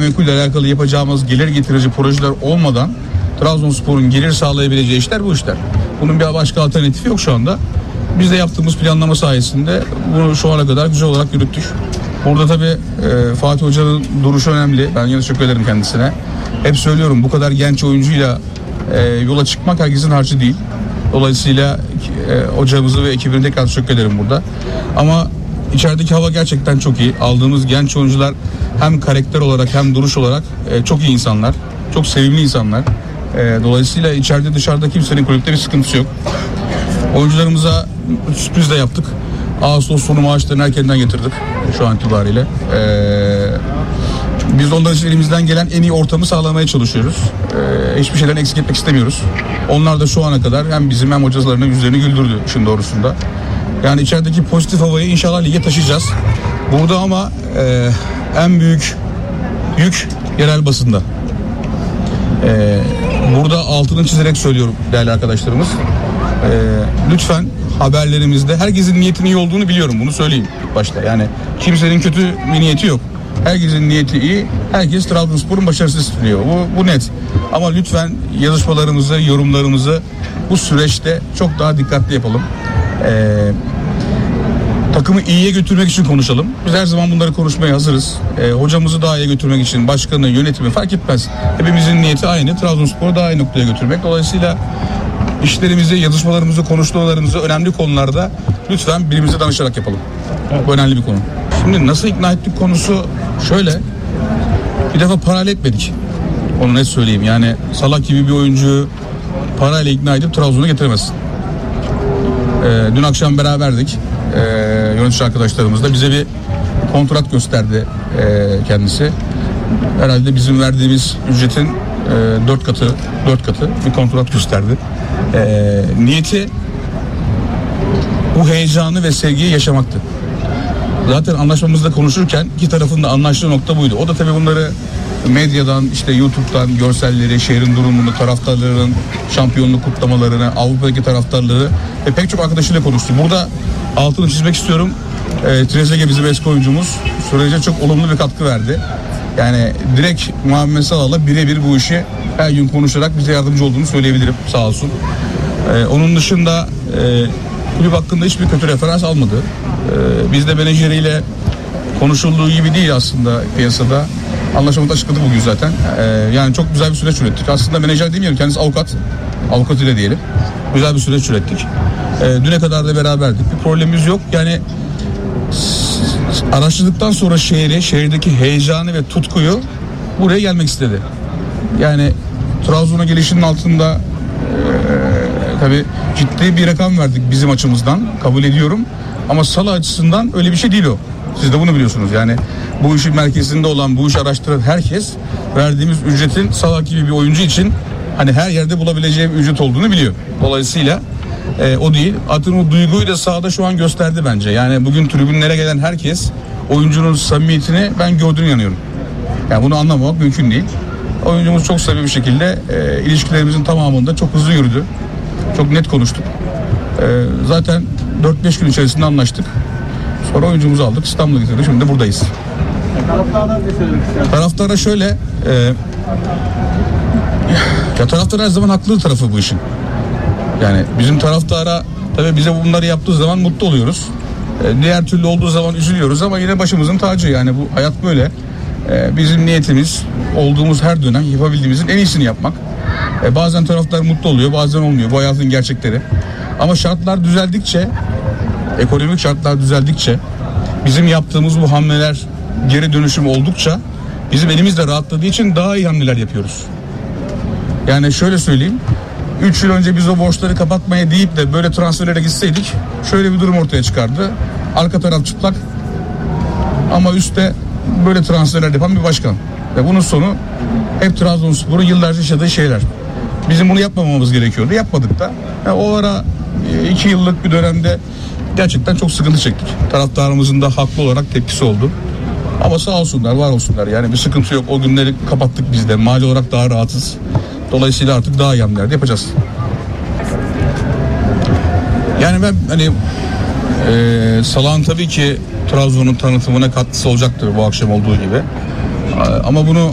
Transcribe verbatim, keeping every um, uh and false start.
gayrimenkulle alakalı yapacağımız gelir getirici projeler olmadan Trabzonspor'un gelir sağlayabileceği işler bu işler. Bunun bir başka alternatifi yok şu anda. Biz de yaptığımız planlama sayesinde bunu şu ana kadar güzel olarak yürüttük. Burada tabii e, Fatih Hoca'nın duruşu önemli. Ben yine teşekkür ederim kendisine. Hep söylüyorum, bu kadar genç oyuncuyla e, yola çıkmak herkesin harcı değil. Dolayısıyla e, hocamızı ve ekibine tekrar teşekkür ederim burada. Ama içerideki hava gerçekten çok iyi. Aldığımız genç oyuncular hem karakter olarak hem duruş olarak e, çok iyi insanlar. Çok sevimli insanlar. E, dolayısıyla içeride dışarıda kimsenin kulüpte bir sıkıntısı yok. Oyuncularımıza sürpriz de yaptık. Ağustos sonu maaşlarını erkenden getirdik şu an itibariyle. Ee, biz onlar için elimizden gelen en iyi ortamı sağlamaya çalışıyoruz. Ee, hiçbir şeyden eksik etmek istemiyoruz. Onlar da şu ana kadar hem bizim hem hocalarının yüzlerini güldürdü işin doğrusunda. Yani içerideki pozitif havayı inşallah lige taşıyacağız. Burada ama e, en büyük yük yerel basında. Ee, burada altını çizerek söylüyorum değerli arkadaşlarımız. Ee, lütfen haberlerimizde herkesin niyetinin iyi olduğunu biliyorum, bunu söyleyeyim başta. Yani kimsenin kötü bir niyeti yok. Herkesin niyeti iyi. Herkes Trabzonspor'un başarısını istiyor. Bu, bu net. Ama lütfen yazışmalarımızı, yorumlarımızı bu süreçte çok daha dikkatli yapalım. Ee, takımı iyiye götürmek için konuşalım. Biz her zaman bunları konuşmaya hazırız. Ee, hocamızı daha iyiye götürmek için başkanı, yönetimi fark etmez. Hepimizin niyeti aynı. Trabzonspor'u daha iyi noktaya götürmek. Dolayısıyla İşlerimizi, yazışmalarımızı, konuşmalarımızı önemli konularda lütfen birbirimize danışarak yapalım. Bu önemli bir konu. Şimdi nasıl ikna ettik konusu şöyle. Bir defa parayla etmedik. Onu net söyleyeyim. Yani Salak gibi bir oyuncuyu parayla ikna edip Trabzon'a getiremezsin. Ee, dün akşam beraberdik. Ee, yönetici arkadaşlarımızla. Bize bir kontrat gösterdi e, kendisi. Herhalde bizim verdiğimiz ücretin e, dört katı, dört katı bir kontrat gösterdi. E, niyeti bu heyecanı ve sevgiyi yaşamaktı. Zaten anlaşmamızda konuşurken iki tarafın da anlaştığı nokta buydu. O da tabii bunları medyadan, işte YouTube'dan görselleri, şehrin durumunu, taraftarların şampiyonluk kutlamalarını, Avrupa'daki taraftarları ve pek çok arkadaşıyla konuştu. Burada altını çizmek istiyorum. E, Trezeguet bizim eski oyuncumuz. Sürece çok olumlu bir katkı verdi. Yani direkt Muhammed Salah'la birebir bu işi her gün konuşarak bize yardımcı olduğunu söyleyebilirim, sağ olsun. Ee, onun dışında e, kulüp hakkında hiçbir kötü referans almadı. Ee, biz de menajeriyle konuşulduğu gibi değil aslında piyasada. Anlaşmamızı açıkladık bugün zaten. Ee, yani çok güzel bir süreç ürettik. Aslında menajer demeyelim, kendisi avukat. Avukat ile diyelim. Güzel bir süreç ürettik. Ee, düne kadar da beraberdik. Bir problemimiz yok. Yani araştırdıktan sonra şehri, şehirdeki heyecanı ve tutkuyu buraya gelmek istedi. Yani Trabzon'a gelişinin altında e, tabii ciddi bir rakam verdik bizim açımızdan, kabul ediyorum. Ama Salah açısından öyle bir şey değil o. Siz de bunu biliyorsunuz. Yani bu işin merkezinde olan, bu işi araştıran herkes verdiğimiz ücretin Salah gibi bir oyuncu için hani her yerde bulabileceği bir ücret olduğunu biliyor. Dolayısıyla e, o değil. Atın o duyguyu da sahada şu an gösterdi bence. Yani bugün tribünlere gelen herkes oyuncunun samimiyetini ben gördüğünü inanıyorum. Yani bunu anlamamak mümkün değil. Oyuncumuz çok samimi bir şekilde e, ilişkilerimizin tamamında çok hızlı yürüdü. Çok net konuştuk. E, zaten dört beş gün içerisinde anlaştık. Sonra oyuncumuzu aldık, İstanbul'a getirdik. Şimdi de buradayız. Taraftara şöyle e, ya taraftar her zaman haklı tarafı bu işin. Yani bizim taraftara tabii bize bunları yaptığı zaman mutlu oluyoruz. E, diğer türlü olduğu zaman üzülüyoruz ama yine başımızın tacı. Yani bu hayat böyle. E, bizim niyetimiz olduğumuz her dönem yapabildiğimizin en iyisini yapmak. E, bazen taraftar mutlu oluyor, bazen olmuyor. Bu hayatın gerçekleri. Ama şartlar düzeldikçe, ekonomik şartlar düzeldikçe, bizim yaptığımız bu hamleler geri dönüşüm oldukça bizim elimiz de rahatladığı için daha iyi hamleler yapıyoruz. Yani şöyle söyleyeyim, üç yıl önce biz o borçları kapatmaya deyip de böyle transferlere gitseydik şöyle bir durum ortaya çıkardı. Arka taraf çıplak ama üstte böyle transferler yapan bir başkan. Ve bunun sonu hep Trabzonspor'un yıllarca yaşadığı şeyler. Bizim bunu yapmamamız gerekiyordu. Yapmadık da. Yani o ara iki yıllık bir dönemde gerçekten çok sıkıntı çektik. Taraftarımızın da haklı olarak tepkisi oldu. Ama sağ olsunlar, var olsunlar. Yani bir sıkıntı yok. O günleri kapattık biz de. Mali olarak daha rahatız. Dolayısıyla artık daha iyi hamleler yapacağız. Yani ben hani e, Salah'ın tabii ki Trabzon'un tanıtımına katkısı olacaktır bu akşam olduğu gibi. Ama bunu